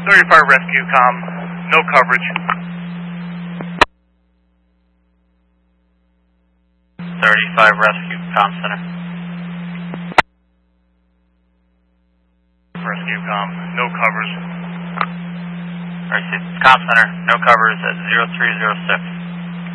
35 Rescue Com, no coverage. 35 Rescue Com Center. Rescue Com, no covers. Alright, Com Center, no covers at 0306.